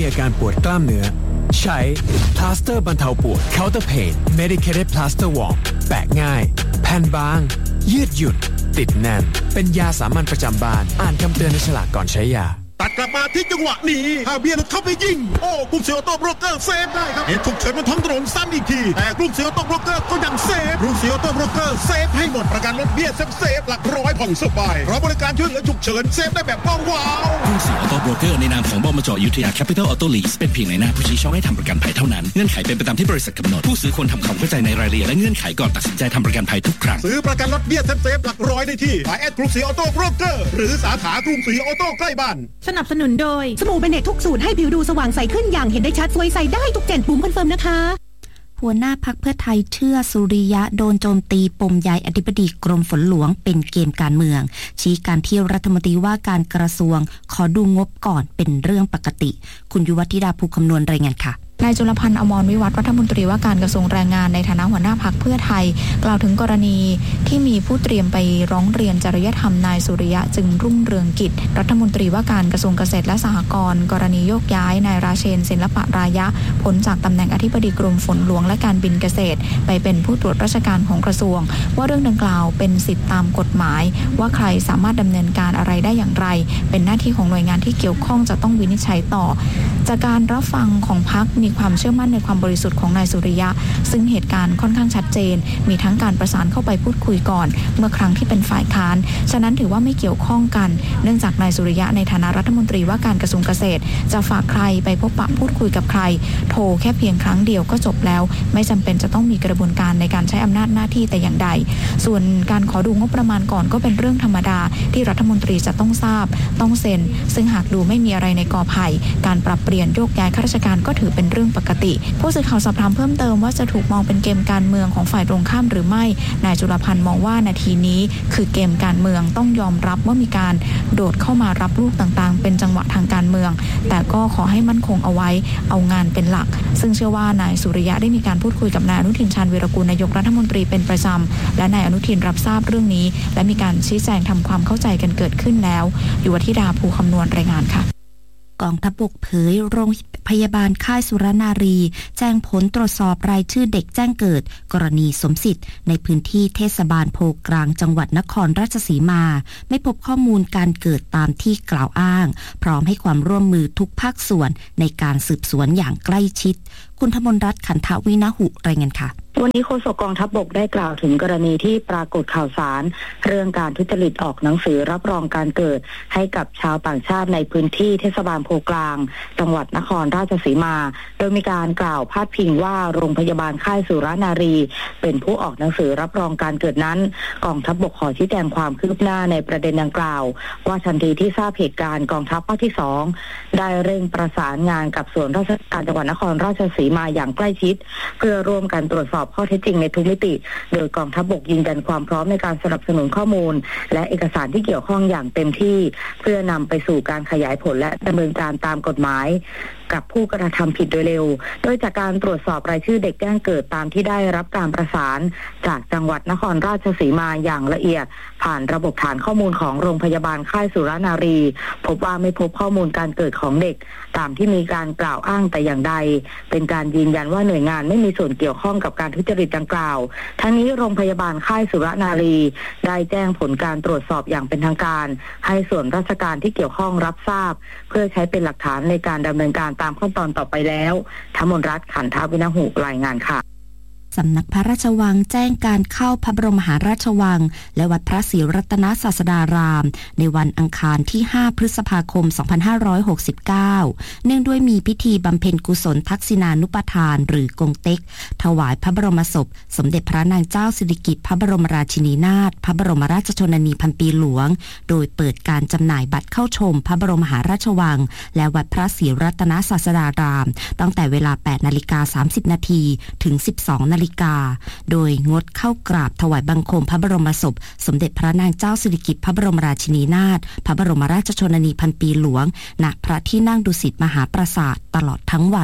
มีอาการปวดกล้ามเนื้อใช้พลาสเตอร์บรรเทาปวด Counter Pain Medicated Plaster Warm แปะง่ายแผ่นบางยืดหยุ่นติดแน่นเป็นยาสามัญประจำบ้านอ่านคำเตือนในฉลากก่อนใช้ยาตัดกลับมาที่จังหวะนี้ฮาเบียร์เข้าไปยิงโอ้กรุงศรีออโต้โบรกเกอร์เซฟได้ครับเหตุฉุกเฉินบนท้องถนนซ้ำอีกทีแต่กรุงศรีออโต้โบรกเกอร์ก็ยังเซฟกรุงศรีออโต้โบรกเกอร์เซฟให้หมดประกันรถเบี้ยเซฟหลักร้อยผ่อนสบายเพราะบริการช่วยเหลือฉุกเฉินเซฟได้แบบว้าวกรุงศรีออโต้โบรกเกอร์ในนามของบมจ.อยุธยาแคปิตอลออโต้ลีสเป็นเพียงในหน้าผู้ชี้ช่องให้ทำประกันภัยเท่านั้นเงื่อนไขเป็นไปตามที่บริษัทกำหนดผู้ซื้อควรทำความเข้าใจในรายละเอียดและเงื่อนไขก่อนตัดสินใจทำประกันภัยทุกครั้งซื้อประกันรถเบี้ยเซฟหลักร้อยได้ที่กรุงศรีออโต้โบรกเกอร์หรือสาขากรุงศรีออโต้ใกล้บ้านสนับสนุนโดยสบู่เบเนตทุกสูตรให้ผิวดูสว่างใสขึ้นอย่างเห็นได้ชัดสวยใสได้ทุก7ปุ่มคอนเฟิร์มนะคะหัวหน้าพรรคเพื่อไทยเชื่อสุริยะโดนโจมตีปมย้ายอธิบดีกรมฝนหลวงเป็นเกมการเมืองชี้การที่รัฐมนตรีว่าการกระทรวงขอดูงบก่อนเป็นเรื่องปกติคุณยุวธิดาภูคำนวณรายงานค่ะนายจุลพันธ์อมรวิวัฒน์รัฐมนตรีว่าการกระทรวงแรงงานในฐานะหัวหน้าพรรคเพื่อไทยกล่าวถึงกรณีที่มีผู้เตรียมไปร้องเรียนจริยธรรมนายสุริยะจึงรุ่งเรืองกิจรัฐมนตรีว่าการกระทรวงเกษตรและสหกรณ์กรณีโยกย้ายนายราเชนศิลปะรายะพ้นจากตำแหน่งอธิบดีกรมฝนหลวงและการบินเกษตรไปเป็นผู้ตรวจราชการของกระทรวงว่าเรื่องดังกล่าวเป็นสิทธิตามกฎหมายว่าใครสามารถดำเนินการอะไรได้อย่างไรเป็นหน้าที่ของหน่วยงานที่เกี่ยวข้องจะต้องวินิจฉัยต่อจากการรับฟังของพรรคมีความเชื่อมั่นในความบริสุทธิ์ของนายสุริยะซึ่งเหตุการณ์ค่อนข้างชัดเจนมีทั้งการประสานเข้าไปพูดคุยก่อนเมื่อครั้งที่เป็นฝ่ายค้านฉะนั้นถือว่าไม่เกี่ยวข้องกันเนื่องจากนายสุริยะในฐานะรัฐมนตรีว่าการกระทรวงเกษตรจะฝากใครไปพบปะพูดคุยกับใครโทรแค่เพียงครั้งเดียวก็จบแล้วไม่จำเป็นจะต้องมีกระบวนการในการใช้อำนาจหน้าที่แต่อย่างใดส่วนการขอดูงบประมาณก่อนก็เป็นเรื่องธรรมดาที่รัฐมนตรีจะต้องทราบต้องเซ็นซึ่งหากดูไม่มีอะไรในกอไผ่การปรับเปลี่ยนโยกย้ายข้าราชการก็ถือเป็นเรื่องปกติผู้สื่อข่าวสอบถามเพิ่มเติมว่าจะถูกมองเป็นเกมการเมืองของฝ่ายตรงข้ามหรือไม่นายจุลพันธ์มองว่านาทีนี้คือเกมการเมืองต้องยอมรับว่ามีการโดดเข้ามารับลูกต่างๆเป็นจังหวะทางการเมืองแต่ก็ขอให้มั่นคงเอาไว้เอางานเป็นหลักซึ่งเชื่อว่านายสุริยะได้มีการพูดคุยกับนายอนุทินชาญวีรกูลนายกรัฐมนตรีเป็นประจำและนายอนุทินรับทราบเรื่องนี้และมีการชี้แจงทำความเข้าใจกันเกิดขึ้นแล้วยุวธิดาภูคำนวณรายงานค่ะกองทัพบกเผยโรงพยาบาลค่ายสุรนารีแจ้งผลตรวจสอบรายชื่อเด็กแจ้งเกิดกรณีสมสิทธิ์ในพื้นที่เทศบาลโพกลางจังหวัดนครราชสีมาไม่พบข้อมูลการเกิดตามที่กล่าวอ้างพร้อมให้ความร่วมมือทุกภาคส่วนในการสืบสวนอย่างใกล้ชิดคุณธมนรัตน์ขันทวินหุรายงานค่ะวันนี้โฆษกกองทัพบกได้กล่าวถึงกรณีที่ปรากฏข่าวสารเรื่องการทุจริตออกหนังสือรับรองการเกิดให้กับชาวต่างชาติในพื้นที่เทศบาลโพกลางจังหวัดนครราชสีมาโดยมีการกล่าวพาดพิงว่าโรงพยาบาลค่ายสุรนารีเป็นผู้ออกหนังสือรับรองการเกิดนั้นกองทัพบกขอชี้แจงความคืบหน้าในประเด็นดังกล่าวว่าทันทีที่ทราบเหตุการณ์กองทัพภาคที่2ได้เร่งประสานงานกับส่วนราชการจังหวัดนครราชสีมาอย่างใกล้ชิดเพื่อร่วมกันตรวจสอบข้อเท็จจริงในทุกมิติโดยกองทัพบกยืนยันความพร้อมในการสนับสนุนข้อมูลและเอกสารที่เกี่ยวข้องอย่างเต็มที่เพื่อนำไปสู่การขยายผลและดำเนินการตามกฎหมายกับผู้กระทำผิดโดยเร็วโดยจากการตรวจสอบรายชื่อเด็กแจ้งเกิดตามที่ได้รับการประสานจากจังหวัดนครราชสีมาอย่างละเอียดผ่านระบบฐานข้อมูลของโรงพยาบาลค่ายสุรนารีพบว่าไม่พบข้อมูลการเกิดของเด็กตามที่มีการกล่าวอ้างแต่อย่างใดเป็นการยืนยันว่าหน่วยงานไม่มีส่วนเกี่ยวข้องกับการทุจริตดังกล่าวทั้งนี้โรงพยาบาลค่ายสุรนารีได้แจ้งผลการตรวจสอบอย่างเป็นทางการให้ส่วนราชการที่เกี่ยวข้องรับทราบเพื่อใช้เป็นหลักฐานในการดำเนินการตามขั้นตอนต่อไปแล้วธมนรัตน์ขันทวินหุรายงานค่ะสำนักพระราชวังแจ้งการเข้าพระบรมมหาราชวังและวัดพระศรีรัตนศาสดารามในวันอังคารที่5พฤษภาคม2569เนื่องด้วยมีพิธีบำเพ็ญกุศลทักษิณานุปทานหรือกงเต็กถวายพระบรมศพสมเด็จพระนางเจ้าสิริกิติ์พระบรมราชินีนาถพระบรมราชชนนีพันปีหลวงโดยเปิดการจำหน่ายบัตรเข้าชมพระบรมมหาราชวังและวัดพระศรีรัตนศาสดารามตั้งแต่เวลา 8:30 น.ถึง 12:00 น.โดยงดเข้ากราบถวายบังคมพระบรมศพสมเด็จพระนางเจ้าสิริกิติ์พระบรมราชินีนาถพระบรมราชชนนีพันปีหลวงณพระที่นั่งดุสิตมหาปราสาทตลอดทั้งวัน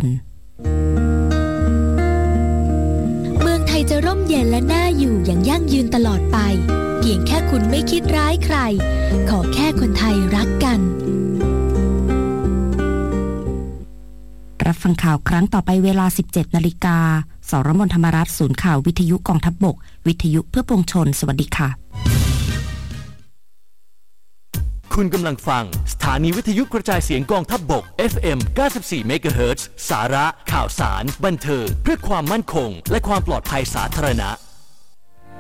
เมืองไทยจะร่มเย็นและน่าอยู่อย่างยั่งยืนตลอดไปเพียงแค่คุณไม่คิดร้ายใครขอแค่คนไทยรักกันรับฟังข่าวครั้งต่อไปเวลา 17 นาฬิกาสรมนธรรมรัฐศูนย์ข่าววิทยุกองทัพบกวิทยุเพื่อปวงชนสวัสดีค่ะคุณกำลังฟังสถานีวิทยุกระจายเสียงกองทัพบก FM 94 MHz สาระข่าวสารบันเทิงเพื่อความมั่นคงและความปลอดภัยสาธารณะ